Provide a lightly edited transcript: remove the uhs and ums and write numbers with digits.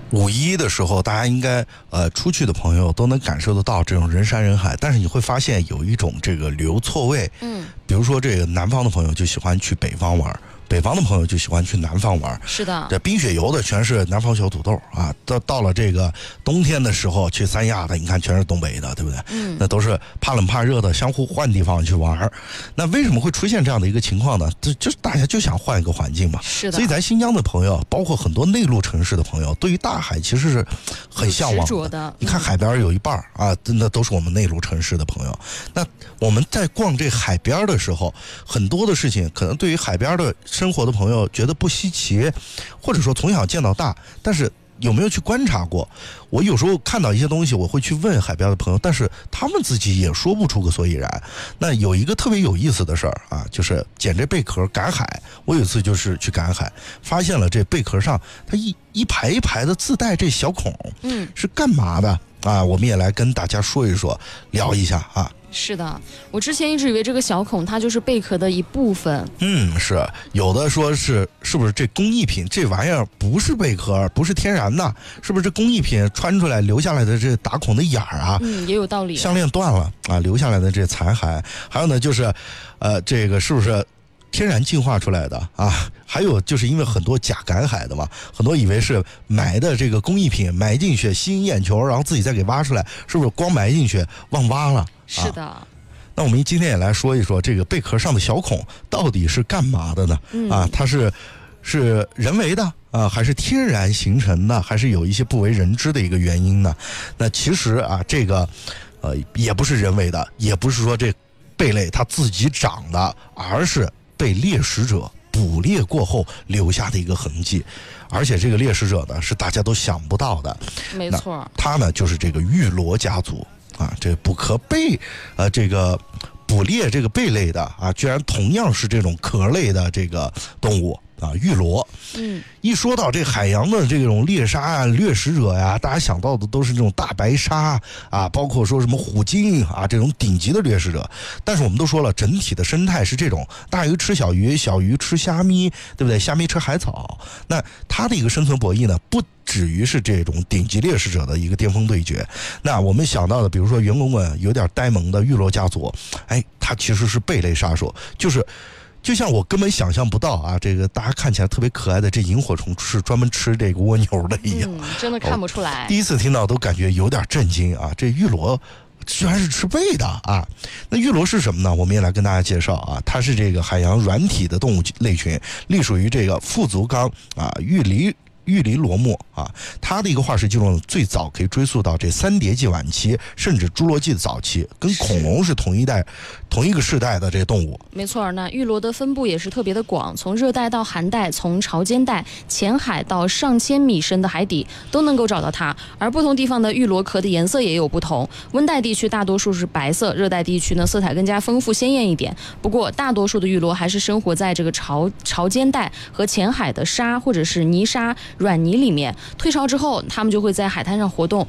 5·11的时候，大家应该出去的朋友都能感受得到这种人山人海，但是你会发现有一种这个旅游错位。比如说这个南方的朋友就喜欢去北方玩，北方的朋友就喜欢去南方玩。 是的， 这冰雪游的全是南方小土豆啊，到了这个冬天的时候去三亚的，你看全是东北的，对不对？那都是怕冷怕热的，相互换地方去玩。那为什么会出现这样的一个情况呢？就是大家就想换一个环境嘛。 是的。 所以咱新疆的朋友，包括很多内陆城市的朋友，对于大海其实是很向往的。你看海边有一半啊，真的都是我们内陆城市的朋友。那我们在逛这海边的时候，很多的事情可能对于海边的生活的朋友觉得不稀奇，或者说从小见到大，但是有没有去观察过？我有时候看到一些东西，我会去问海边的朋友，但是他们自己也说不出个所以然。那有一个特别有意思的事儿啊，就是捡这贝壳赶海。我有一次就是去赶海，发现了这贝壳上它一排一排的自带这小孔，是干嘛的啊？我们也来跟大家说一说，聊一下啊。 是的，我之前一直以为这个小孔它就是贝壳的一部分。 是有的说是不是这工艺品，这玩意儿不是贝壳，不是天然的，是不是这工艺品穿出来留下来的这打孔的眼儿啊？ 也有道理。 项链断了啊，留下来的这残骸。还有呢，就是这个是不是天然进化出来的啊？还有就是因为很多假赶海的嘛，很多以为是埋的这个工艺品埋进去吸引眼球，然后自己再给挖出来，是不是光埋进去忘挖了？ 是的。 那我们今天也来说一说这个贝壳上的小孔到底是干嘛的呢？它是人为的啊，还是天然形成的，还是有一些不为人知的一个原因呢？那其实啊，这个也不是人为的，也不是说这贝类它自己长的，而是被猎食者捕猎过后留下的一个痕迹。而且这个猎食者呢，是大家都想不到的。 没错， 他呢就是这个玉螺家族啊，这捕壳贝这个捕猎这个贝类的啊，居然同样是这种壳类的这个动物啊，玉螺。一说到这海洋的这种猎杀啊、掠食者呀，大家想到的都是这种大白鲨啊，包括说什么虎鲸啊这种顶级的掠食者。但是我们都说了，整体的生态是这种：大鱼吃小鱼，小鱼吃虾米，对不对？虾米吃海草。那它的一个生存博弈呢，不止于是这种顶级猎食者的一个巅峰对决。那我们想到的，比如说圆滚滚有点呆萌的玉螺家族，它其实是贝类杀手，就像我根本想象不到啊，这个大家看起来特别可爱的这萤火虫是专门吃这个蜗牛的一样， 真的看不出来。 第一次听到都感觉有点震惊啊，这玉螺居然是吃贝的啊！那玉螺是什么呢？我们也来跟大家介绍啊，它是这个海洋软体的动物类群，隶属于这个腹足纲啊玉梨螺目啊，它的一个化石记录最早可以追溯到这三叠纪晚期，甚至侏罗纪的早期，跟恐龙是同一个世代的这些动物。 没错，那玉螺的分布也是特别的广，从热带到寒带，从潮间带、浅海到上千米深的海底都能够找到它。而不同地方的玉螺壳的颜色也有不同，温带地区大多数是白色，热带地区呢色彩更加丰富鲜艳一点。不过大多数的玉螺还是生活在这个潮间带和浅海的沙或者是泥沙、软泥里面。退潮之后，它们就会在海滩上活动，